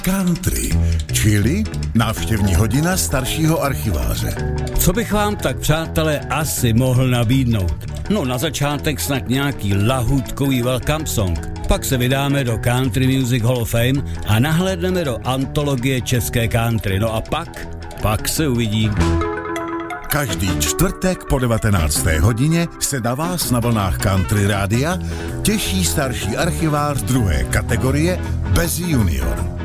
Country, čili návštěvní hodina staršího archiváře. Co bych vám tak, přátelé, asi mohl nabídnout? No, na začátek snad nějaký lahůdkový welcome song. Pak se vydáme do Country Music Hall of Fame a nahlédneme do antologie české country. No a pak se uvidí. Každý čtvrtek po 19. hodině se na vás na vlnách Country Rádia těší starší archivář druhé kategorie bez junior.